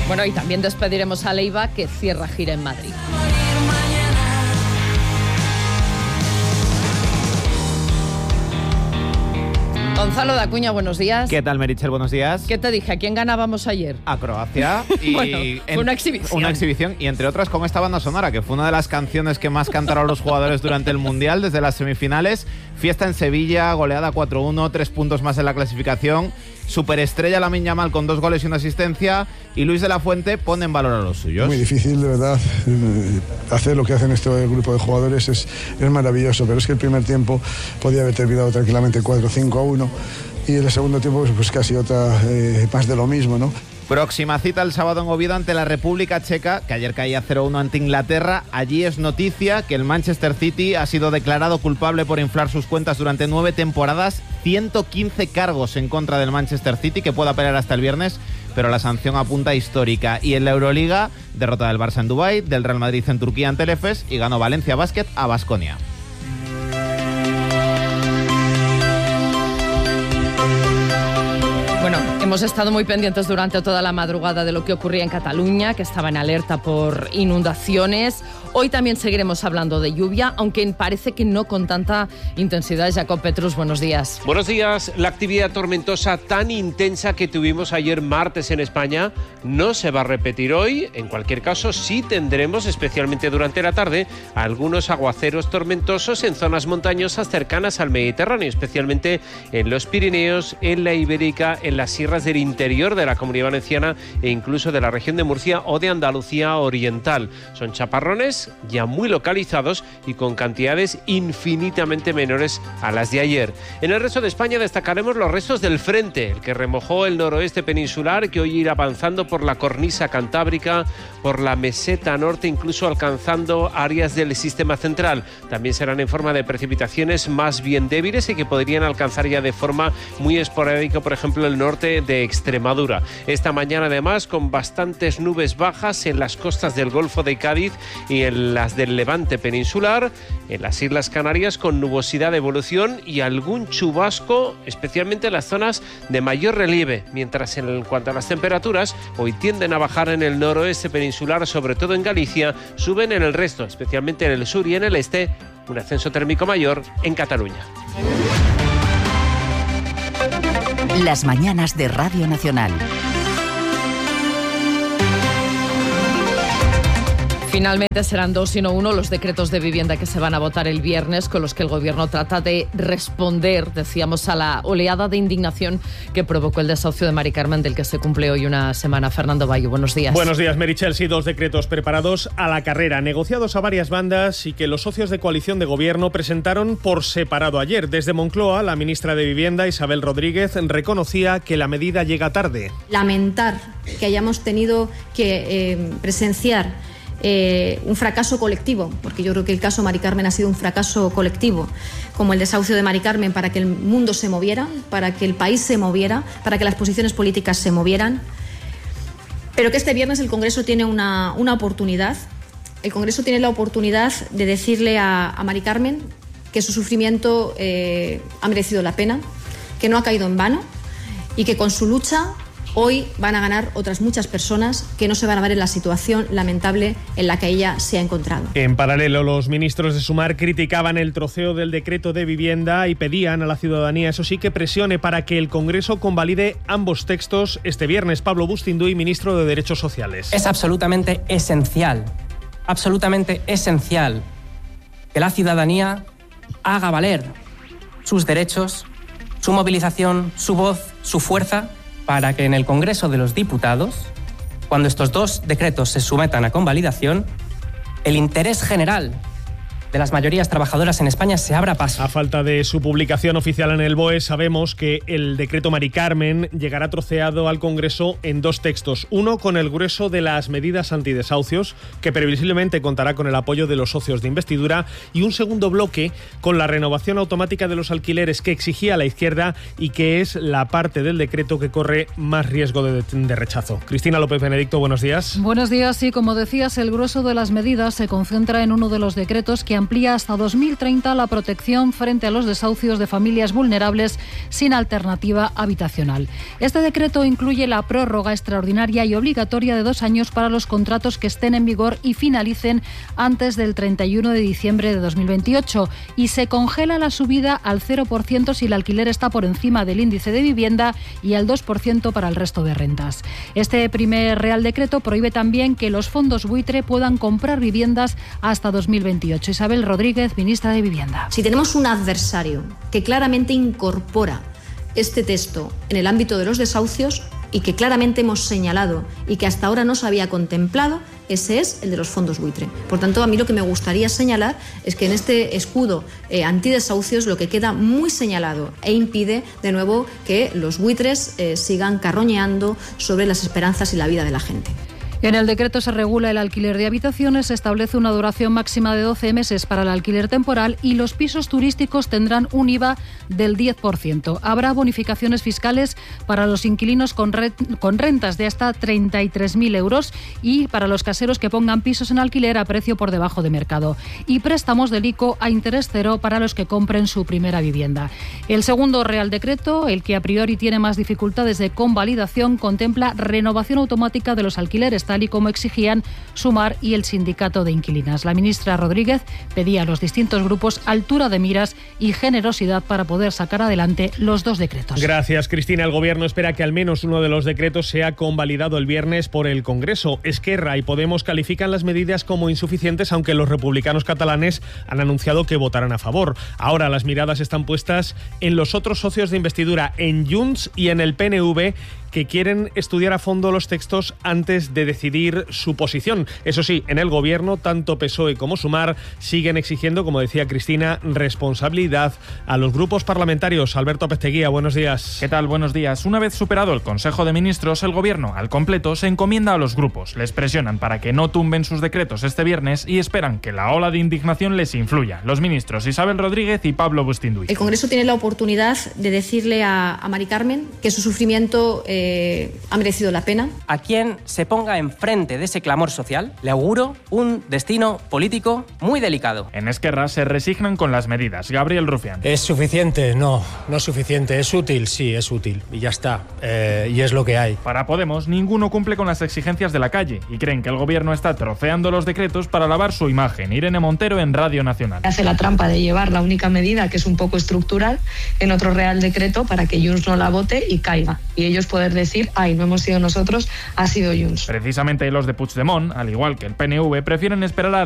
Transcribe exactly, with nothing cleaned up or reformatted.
Bueno, y también despediremos a Leiva, que cierra gira en Madrid. Gonzalo de Acuña, buenos días. ¿Qué tal, Meritxell? Buenos días. ¿Qué te dije? ¿A quién ganábamos ayer? A Croacia. Y bueno, fue en, una exhibición. Una exhibición, y entre otras con esta banda sonora, que fue una de las canciones que más cantaron los jugadores durante el Mundial, desde las semifinales. Fiesta en Sevilla, goleada cuatro uno, tres puntos más en la clasificación. Superestrella Lamine Yamal con dos goles y una asistencia, y Luis de la Fuente pone en valor a los suyos. Muy difícil, de verdad. Hacer lo que hacen este grupo de jugadores es, es maravilloso, pero es que el primer tiempo podía haber terminado tranquilamente cuatro cinco a uno, y el segundo tiempo pues, pues casi otra eh, más de lo mismo, ¿no? Próxima cita el sábado en Oviedo ante la República Checa, que ayer caía cero uno ante Inglaterra. Allí es noticia que el Manchester City ha sido declarado culpable por inflar sus cuentas durante nueve temporadas. ciento quince cargos en contra del Manchester City, que puede apelar hasta el viernes, pero la sanción apunta histórica. Y en la Euroliga, derrota del Barça en Dubái, del Real Madrid en Turquía ante el Efes, y ganó Valencia Basket a Baskonia. Bueno, hemos estado muy pendientes durante toda la madrugada de lo que ocurría en Cataluña, que estaba en alerta por inundaciones. Hoy también seguiremos hablando de lluvia, aunque parece que no con tanta intensidad. Jacob Petrus, buenos días. Buenos días. La actividad tormentosa tan intensa que tuvimos ayer martes en España no se va a repetir hoy. En cualquier caso, sí tendremos, especialmente durante la tarde, algunos aguaceros tormentosos en zonas montañosas cercanas al Mediterráneo, especialmente en los Pirineos, en la Ibérica, en las sierras del interior de la Comunidad Valenciana e incluso de la región de Murcia o de Andalucía Oriental. Son chaparrones ya muy localizados y con cantidades infinitamente menores a las de ayer. En el resto de España destacaremos los restos del frente, el que remojó el noroeste peninsular, que hoy irá avanzando por la cornisa cantábrica, por la meseta norte, incluso alcanzando áreas del sistema central. También serán en forma de precipitaciones más bien débiles y que podrían alcanzar ya de forma muy esporádica, por ejemplo, el norte de Extremadura. Esta mañana, además, con bastantes nubes bajas en las costas del Golfo de Cádiz y en las del Levante peninsular, en las Islas Canarias con nubosidad de evolución y algún chubasco, especialmente en las zonas de mayor relieve, mientras en cuanto a las temperaturas, hoy tienden a bajar en el noroeste peninsular, sobre todo en Galicia, suben en el resto, especialmente en el sur y en el este, un ascenso térmico mayor en Cataluña. Las mañanas de Radio Nacional. Finalmente serán dos y no uno los decretos de vivienda que se van a votar el viernes, con los que el Gobierno trata de responder, decíamos, a la oleada de indignación que provocó el desahucio de Mari Carmen, del que se cumple hoy una semana. Fernando Bayo, buenos días. Buenos días, Meritxell. Sí, dos decretos preparados a la carrera, negociados a varias bandas y que los socios de coalición de Gobierno presentaron por separado ayer. Desde Moncloa, la ministra de Vivienda, Isabel Rodríguez, reconocía que la medida llega tarde. Lamentar que hayamos tenido que eh, presenciar Eh, un fracaso colectivo, porque yo creo que el caso Mari Carmen ha sido un fracaso colectivo, como el desahucio de Mari Carmen, para que el mundo se moviera, para que el país se moviera, para que las posiciones políticas se movieran, pero que este viernes el Congreso tiene una, una oportunidad. El Congreso tiene la oportunidad de decirle a, a Mari Carmen que su sufrimiento eh, ha merecido la pena, que no ha caído en vano y que con su lucha hoy van a ganar otras muchas personas que no se van a ver en la situación lamentable en la que ella se ha encontrado. En paralelo, los ministros de Sumar criticaban el troceo del decreto de vivienda y pedían a la ciudadanía, eso sí, que presione para que el Congreso convalide ambos textos este viernes. Pablo Bustinduy, ministro de Derechos Sociales. Es absolutamente esencial, absolutamente esencial que la ciudadanía haga valer sus derechos, su movilización, su voz, su fuerza, para que en el Congreso de los Diputados, cuando estos dos decretos se sometan a convalidación, el interés general de las mayorías trabajadoras en España se abra paso. A falta de su publicación oficial en el B O E, sabemos que el decreto Mari Carmen llegará troceado al Congreso en dos textos. Uno con el grueso de las medidas antidesahucios, que previsiblemente contará con el apoyo de los socios de investidura, y un segundo bloque con la renovación automática de los alquileres que exigía la izquierda y que es la parte del decreto que corre más riesgo de, de rechazo. Cristina López Benedicto, buenos días. Buenos días. Sí, como decías, el grueso de las medidas se concentra en uno de los decretos que amplía hasta dos mil treinta la protección frente a los desahucios de familias vulnerables sin alternativa habitacional. Este decreto incluye la prórroga extraordinaria y obligatoria de dos años para los contratos que estén en vigor y finalicen antes del treinta y uno de diciembre de dos mil veintiocho y se congela la subida al cero por ciento si el alquiler está por encima del índice de vivienda y al dos por ciento para el resto de rentas. Este primer Real Decreto prohíbe también que los fondos buitre puedan comprar viviendas hasta dos mil veintiocho. Isabel Rodríguez, ministra de Vivienda. Si tenemos un adversario que claramente incorpora este texto en el ámbito de los desahucios y que claramente hemos señalado y que hasta ahora no se había contemplado, ese es el de los fondos buitre. Por tanto, a mí lo que me gustaría señalar es que en este escudo eh, antidesahucios lo que queda muy señalado e impide de nuevo que los buitres eh, sigan carroñeando sobre las esperanzas y la vida de la gente. En el decreto se regula el alquiler de habitaciones, se establece una duración máxima de doce meses para el alquiler temporal y los pisos turísticos tendrán un I V A del diez por ciento. Habrá bonificaciones fiscales para los inquilinos con, re- con rentas de hasta treinta y tres mil euros y para los caseros que pongan pisos en alquiler a precio por debajo de mercado. Y préstamos del ICO a interés cero para los que compren su primera vivienda. El segundo Real Decreto, el que a priori tiene más dificultades de convalidación, contempla renovación automática de los alquileres, tal y como exigían Sumar y el Sindicato de Inquilinas. La ministra Rodríguez pedía a los distintos grupos altura de miras y generosidad para poder sacar adelante los dos decretos. Gracias, Cristina. El Gobierno espera que al menos uno de los decretos sea convalidado el viernes por el Congreso. Esquerra y Podemos califican las medidas como insuficientes, aunque los republicanos catalanes han anunciado que votarán a favor. Ahora las miradas están puestas en los otros socios de investidura, en Junts y en el P N V, que quieren estudiar a fondo los textos antes de decidir su posición. Eso sí, en el Gobierno, tanto P S O E como Sumar siguen exigiendo, como decía Cristina, responsabilidad a los grupos parlamentarios. Alberto Apezteguía, buenos días. ¿Qué tal? Buenos días. Una vez superado el Consejo de Ministros, el Gobierno, al completo, se encomienda a los grupos. Les presionan para que no tumben sus decretos este viernes y esperan que la ola de indignación les influya. Los ministros Isabel Rodríguez y Pablo Bustinduy. El Congreso tiene la oportunidad de decirle a, a Mari Carmen que su sufrimiento eh, Eh, ha merecido la pena. A quien se ponga enfrente de ese clamor social, le auguro un destino político muy delicado. En Esquerra se resignan con las medidas. Gabriel Rufián. ¿Es suficiente? No, no es suficiente. ¿Es útil? Sí, es útil. Y ya está. Eh, y es lo que hay. Para Podemos, ninguno cumple con las exigencias de la calle y creen que el Gobierno está troceando los decretos para lavar su imagen. Irene Montero en Radio Nacional. Hace la trampa de llevar la única medida, que es un poco estructural, en otro Real Decreto para que Junts no la vote y caiga. Y ellos poder decir, ay, no hemos sido nosotros, ha sido Junts. Precisamente los de Puigdemont, al igual que el P N V, prefieren esperar a